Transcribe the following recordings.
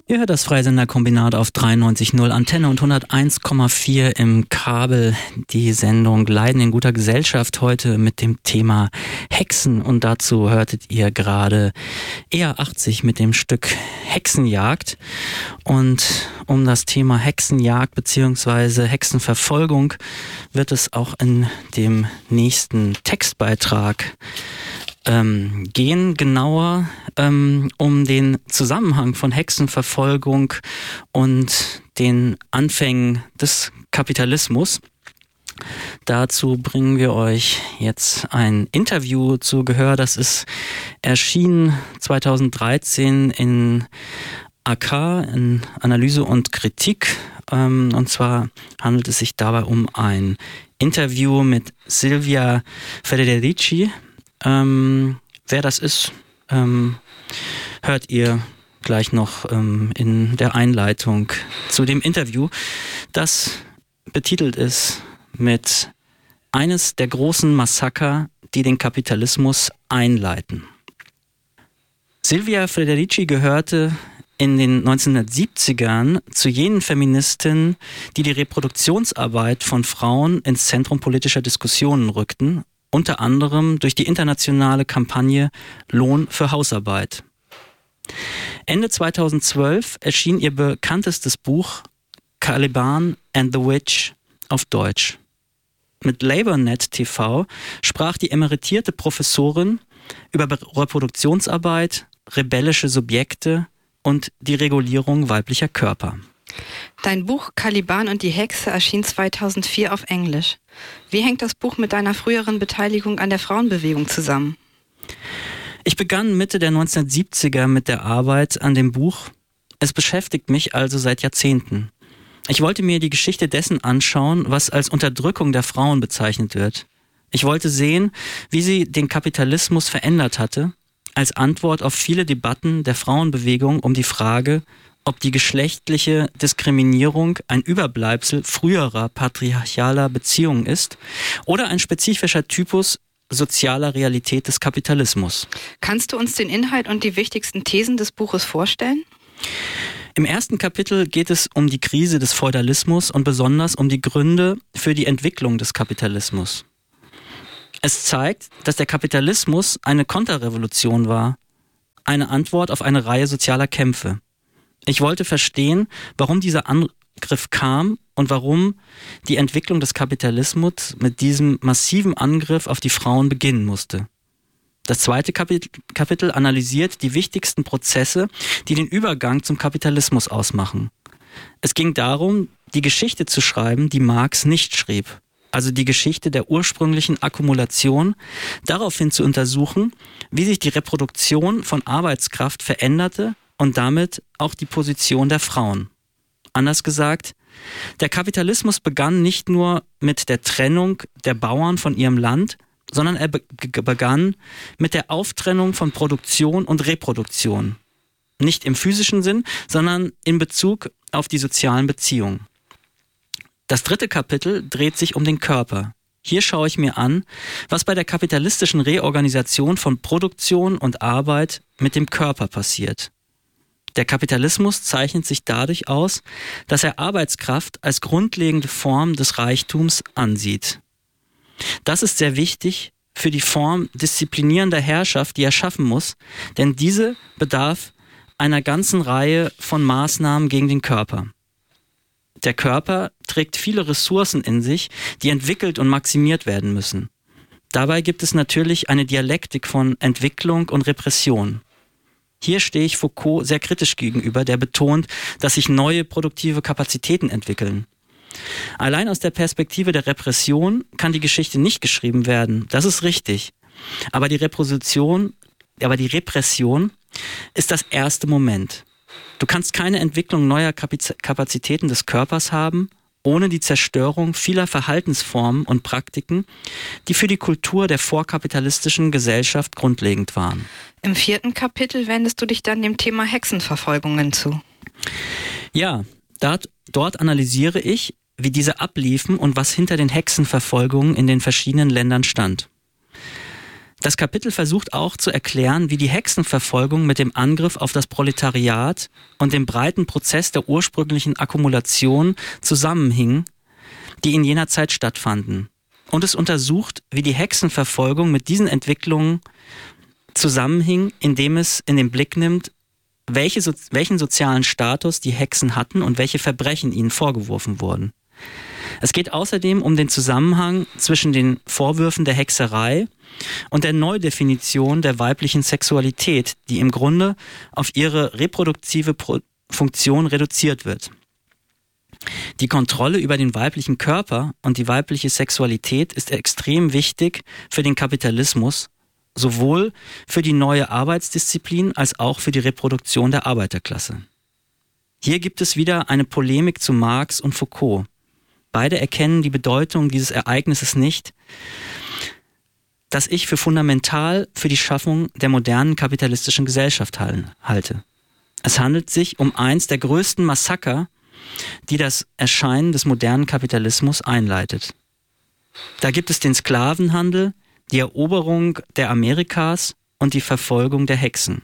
Ihr hört das Freisenderkombinat auf 93.0 Antenne und 101,4 im Kabel. Die Sendung Leiden in guter Gesellschaft heute mit dem Thema Hexen. Und dazu hörtet ihr gerade ER80 mit dem Stück Hexenjagd. Und um das Thema Hexenjagd bzw. Hexenverfolgung wird es auch in dem nächsten Textbeitrag gehen, genauer um den Zusammenhang von Hexenverfolgung und den Anfängen des Kapitalismus. Dazu bringen wir euch jetzt ein Interview zu Gehör. Das ist erschienen 2013 in AK, in Analyse und Kritik. Und zwar handelt es sich dabei um ein Interview mit Silvia Federici. Wer das ist, hört ihr gleich noch in der Einleitung zu dem Interview, das betitelt ist mit eines der großen Massaker, die den Kapitalismus einleiten. Silvia Federici gehörte in den 1970ern zu jenen Feministinnen, die die Reproduktionsarbeit von Frauen ins Zentrum politischer Diskussionen rückten, unter anderem durch die internationale Kampagne Lohn für Hausarbeit. Ende 2012 erschien ihr bekanntestes Buch Caliban and the Witch auf Deutsch. Mit LabourNet TV sprach die emeritierte Professorin über Reproduktionsarbeit, rebellische Subjekte und die Regulierung weiblicher Körper. Dein Buch Caliban und die Hexe erschien 2004 auf Englisch. Wie hängt das Buch mit deiner früheren Beteiligung an der Frauenbewegung zusammen? Ich begann Mitte der 1970er mit der Arbeit an dem Buch. Es beschäftigt mich also seit Jahrzehnten. Ich wollte mir die Geschichte dessen anschauen, was als Unterdrückung der Frauen bezeichnet wird. Ich wollte sehen, wie sie den Kapitalismus verändert hatte, als Antwort auf viele Debatten der Frauenbewegung um die Frage, ob die geschlechtliche Diskriminierung ein Überbleibsel früherer patriarchaler Beziehungen ist oder ein spezifischer Typus sozialer Realität des Kapitalismus. Kannst du uns den Inhalt und die wichtigsten Thesen des Buches vorstellen? Im ersten Kapitel geht es um die Krise des Feudalismus und besonders um die Gründe für die Entwicklung des Kapitalismus. Es zeigt, dass der Kapitalismus eine Konterrevolution war, eine Antwort auf eine Reihe sozialer Kämpfe. Ich wollte verstehen, warum dieser Angriff kam und warum die Entwicklung des Kapitalismus mit diesem massiven Angriff auf die Frauen beginnen musste. Das zweite Kapitel analysiert die wichtigsten Prozesse, die den Übergang zum Kapitalismus ausmachen. Es ging darum, die Geschichte zu schreiben, die Marx nicht schrieb, also die Geschichte der ursprünglichen Akkumulation, daraufhin zu untersuchen, wie sich die Reproduktion von Arbeitskraft veränderte und damit auch die Position der Frauen. Anders gesagt, der Kapitalismus begann nicht nur mit der Trennung der Bauern von ihrem Land, sondern er begann mit der Auftrennung von Produktion und Reproduktion. Nicht im physischen Sinn, sondern in Bezug auf die sozialen Beziehungen. Das dritte Kapitel dreht sich um den Körper. Hier schaue ich mir an, was bei der kapitalistischen Reorganisation von Produktion und Arbeit mit dem Körper passiert. Der Kapitalismus zeichnet sich dadurch aus, dass er Arbeitskraft als grundlegende Form des Reichtums ansieht. Das ist sehr wichtig für die Form disziplinierender Herrschaft, die er schaffen muss, denn diese bedarf einer ganzen Reihe von Maßnahmen gegen den Körper. Der Körper trägt viele Ressourcen in sich, die entwickelt und maximiert werden müssen. Dabei gibt es natürlich eine Dialektik von Entwicklung und Repression. Hier stehe ich Foucault sehr kritisch gegenüber, der betont, dass sich neue produktive Kapazitäten entwickeln. Allein aus der Perspektive der Repression kann die Geschichte nicht geschrieben werden, das ist richtig. Aber die Repression ist das erste Moment. Du kannst keine Entwicklung neuer Kapazitäten des Körpers haben, ohne die Zerstörung vieler Verhaltensformen und Praktiken, die für die Kultur der vorkapitalistischen Gesellschaft grundlegend waren. Im vierten Kapitel wendest du dich dann dem Thema Hexenverfolgungen zu. Ja, dort analysiere ich, wie diese abliefen und was hinter den Hexenverfolgungen in den verschiedenen Ländern stand. Das Kapitel versucht auch zu erklären, wie die Hexenverfolgung mit dem Angriff auf das Proletariat und dem breiten Prozess der ursprünglichen Akkumulation zusammenhing, die in jener Zeit stattfanden. Und es untersucht, wie die Hexenverfolgung mit diesen Entwicklungen zusammenhing, indem es in den Blick nimmt, welchen sozialen Status die Hexen hatten und welche Verbrechen ihnen vorgeworfen wurden. Es geht außerdem um den Zusammenhang zwischen den Vorwürfen der Hexerei und der Neudefinition der weiblichen Sexualität, die im Grunde auf ihre reproduktive Funktion reduziert wird. Die Kontrolle über den weiblichen Körper und die weibliche Sexualität ist extrem wichtig für den Kapitalismus, sowohl für die neue Arbeitsdisziplin als auch für die Reproduktion der Arbeiterklasse. Hier gibt es wieder eine Polemik zu Marx und Foucault. Beide erkennen die Bedeutung dieses Ereignisses nicht, das ich für fundamental für die Schaffung der modernen kapitalistischen Gesellschaft halte. Es handelt sich um eins der größten Massaker, die das Erscheinen des modernen Kapitalismus einleitet. Da gibt es den Sklavenhandel, die Eroberung der Amerikas und die Verfolgung der Hexen.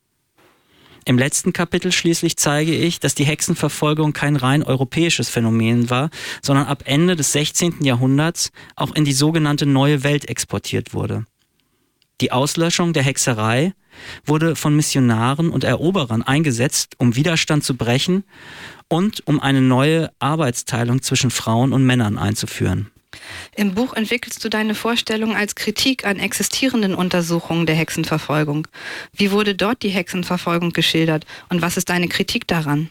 Im letzten Kapitel schließlich zeige ich, dass die Hexenverfolgung kein rein europäisches Phänomen war, sondern ab Ende des 16. Jahrhunderts auch in die sogenannte Neue Welt exportiert wurde. Die Auslöschung der Hexerei wurde von Missionaren und Eroberern eingesetzt, um Widerstand zu brechen und um eine neue Arbeitsteilung zwischen Frauen und Männern einzuführen. Im Buch entwickelst du deine Vorstellung als Kritik an existierenden Untersuchungen der Hexenverfolgung. Wie wurde dort die Hexenverfolgung geschildert und was ist deine Kritik daran?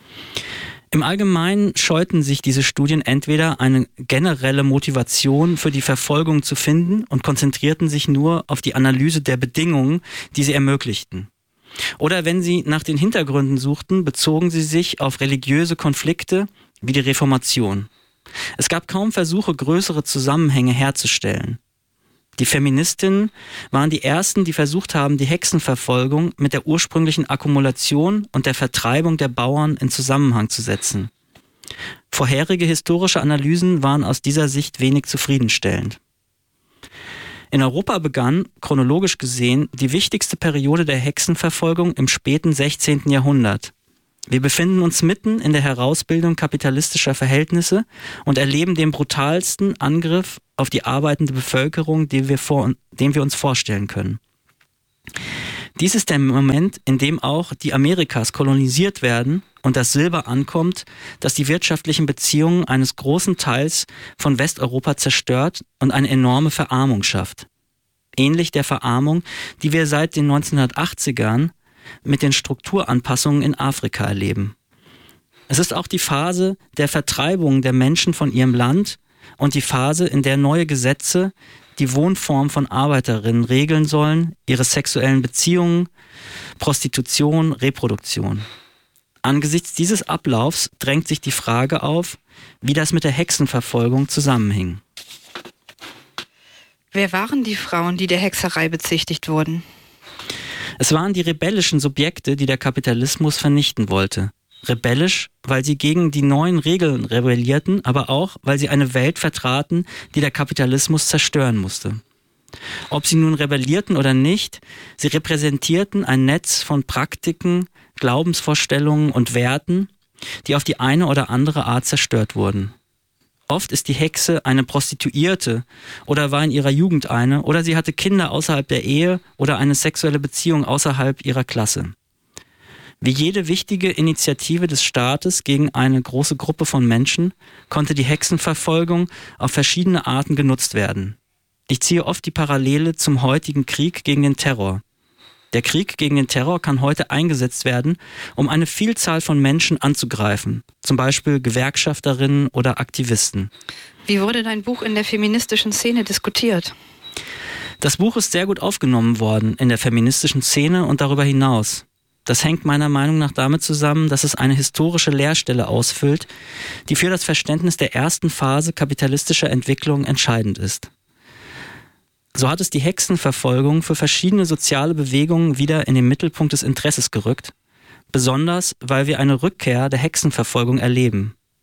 Im Allgemeinen scheuten sich diese Studien entweder eine generelle Motivation für die Verfolgung zu finden und konzentrierten sich nur auf die Analyse der Bedingungen, die sie ermöglichten. Oder wenn sie nach den Hintergründen suchten, bezogen sie sich auf religiöse Konflikte wie die Reformation. Es gab kaum Versuche, größere Zusammenhänge herzustellen. Die Feministinnen waren die ersten, die versucht haben, die Hexenverfolgung mit der ursprünglichen Akkumulation und der Vertreibung der Bauern in Zusammenhang zu setzen. Vorherige historische Analysen waren aus dieser Sicht wenig zufriedenstellend. In Europa begann, chronologisch gesehen, die wichtigste Periode der Hexenverfolgung im späten 16. Jahrhundert. Wir befinden uns mitten in der Herausbildung kapitalistischer Verhältnisse und erleben den brutalsten Angriff auf die arbeitende Bevölkerung, den wir uns vorstellen können. Dies ist der Moment, in dem auch die Amerikas kolonisiert werden und das Silber ankommt, das die wirtschaftlichen Beziehungen eines großen Teils von Westeuropa zerstört und eine enorme Verarmung schafft. Ähnlich der Verarmung, die wir seit den 1980ern mit den Strukturanpassungen in Afrika erleben. Es ist auch die Phase der Vertreibung der Menschen von ihrem Land und die Phase, in der neue Gesetze die Wohnform von Arbeiterinnen regeln sollen, ihre sexuellen Beziehungen, Prostitution, Reproduktion. Angesichts dieses Ablaufs drängt sich die Frage auf, wie das mit der Hexenverfolgung zusammenhing. Wer waren die Frauen, die der Hexerei bezichtigt wurden? Es waren die rebellischen Subjekte, die der Kapitalismus vernichten wollte. Rebellisch, weil sie gegen die neuen Regeln rebellierten, aber auch, weil sie eine Welt vertraten, die der Kapitalismus zerstören musste. Ob sie nun rebellierten oder nicht, sie repräsentierten ein Netz von Praktiken, Glaubensvorstellungen und Werten, die auf die eine oder andere Art zerstört wurden. Oft ist die Hexe eine Prostituierte oder war in ihrer Jugend eine oder sie hatte Kinder außerhalb der Ehe oder eine sexuelle Beziehung außerhalb ihrer Klasse. Wie jede wichtige Initiative des Staates gegen eine große Gruppe von Menschen konnte die Hexenverfolgung auf verschiedene Arten genutzt werden. Ich ziehe oft die Parallele zum heutigen Krieg gegen den Terror. Der Krieg gegen den Terror kann heute eingesetzt werden, um eine Vielzahl von Menschen anzugreifen, zum Beispiel Gewerkschafterinnen oder Aktivisten. Wie wurde dein Buch in der feministischen Szene diskutiert? Das Buch ist sehr gut aufgenommen worden in der feministischen Szene und darüber hinaus. Das hängt meiner Meinung nach damit zusammen, dass es eine historische Leerstelle ausfüllt, die für das Verständnis der ersten Phase kapitalistischer Entwicklung entscheidend ist. So hat es die Hexenverfolgung für verschiedene soziale Bewegungen wieder in den Mittelpunkt des Interesses gerückt, besonders weil wir eine Rückkehr der Hexenverfolgung erleben.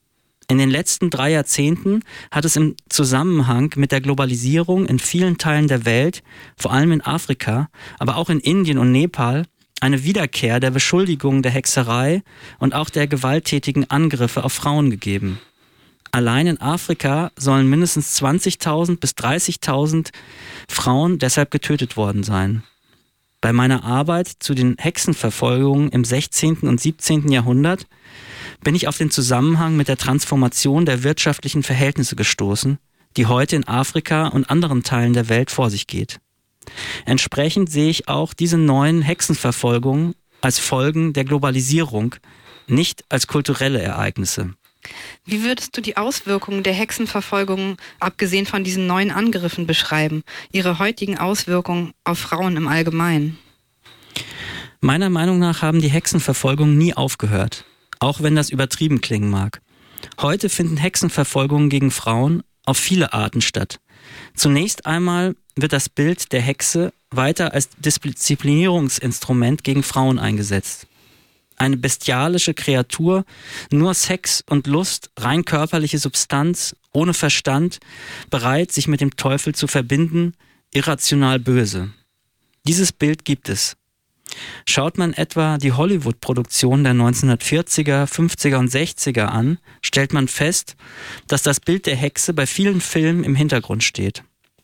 In den letzten 3 Jahrzehnten hat es im Zusammenhang mit der Globalisierung in vielen Teilen der Welt, vor allem in Afrika, aber auch in Indien und Nepal, eine Wiederkehr der Beschuldigungen der Hexerei und auch der gewalttätigen Angriffe auf Frauen gegeben. Allein in Afrika sollen mindestens 20.000 bis 30.000 Frauen deshalb getötet worden sein. Bei meiner Arbeit zu den Hexenverfolgungen im 16. und 17. Jahrhundert bin ich auf den Zusammenhang mit der Transformation der wirtschaftlichen Verhältnisse gestoßen, die heute in Afrika und anderen Teilen der Welt vor sich geht. Entsprechend sehe ich auch diese neuen Hexenverfolgungen als Folgen der Globalisierung, nicht als kulturelle Ereignisse. Wie würdest du die Auswirkungen der Hexenverfolgung, abgesehen von diesen neuen Angriffen, beschreiben? Ihre heutigen Auswirkungen auf Frauen im Allgemeinen? Meiner Meinung nach haben die Hexenverfolgungen nie aufgehört, auch wenn das übertrieben klingen mag. Heute finden Hexenverfolgungen gegen Frauen auf viele Arten statt. Zunächst einmal wird das Bild der Hexe weiter als Disziplinierungsinstrument gegen Frauen eingesetzt. Eine bestialische Kreatur, nur Sex und Lust, rein körperliche Substanz, ohne Verstand, bereit, sich mit dem Teufel zu verbinden, irrational böse. Dieses Bild gibt es. Schaut man etwa die Hollywood-Produktion der 1940er, 50er und 60er an, stellt man fest, dass das Bild der Hexe bei vielen Filmen im Hintergrund steht.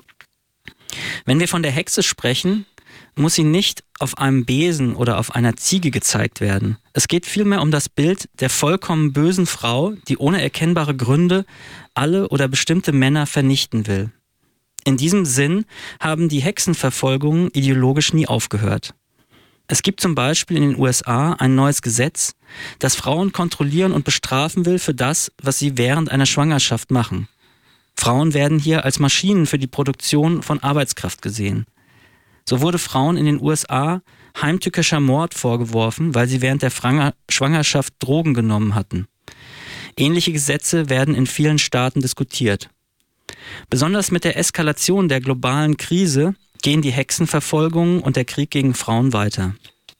Wenn wir von der Hexe sprechen, muss sie nicht auf einem Besen oder auf einer Ziege gezeigt werden. Es geht vielmehr um das Bild der vollkommen bösen Frau, die ohne erkennbare Gründe alle oder bestimmte Männer vernichten will. In diesem Sinn haben die Hexenverfolgungen ideologisch nie aufgehört. Es gibt zum Beispiel in den USA ein neues Gesetz, das Frauen kontrollieren und bestrafen will für das, was sie während einer Schwangerschaft machen. Frauen werden hier als Maschinen für die Produktion von Arbeitskraft gesehen. So wurde Frauen in den USA heimtückischer Mord vorgeworfen, weil sie während der Schwangerschaft Drogen genommen hatten. Ähnliche Gesetze werden in vielen Staaten diskutiert. Besonders mit der Eskalation der globalen Krise gehen die Hexenverfolgungen und der Krieg gegen Frauen weiter.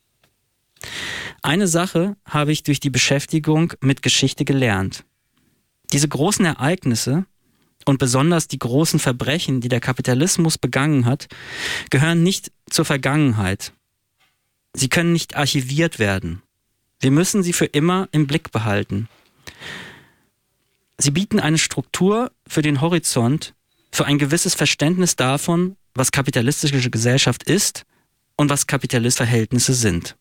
Eine Sache habe ich durch die Beschäftigung mit Geschichte gelernt. Diese großen Ereignisse und besonders die großen Verbrechen, die der Kapitalismus begangen hat, gehören nicht zur Vergangenheit. Sie können nicht archiviert werden. Wir müssen sie für immer im Blick behalten. Sie bieten eine Struktur für den Horizont, für ein gewisses Verständnis davon, was kapitalistische Gesellschaft ist und was Kapitalistverhältnisse sind.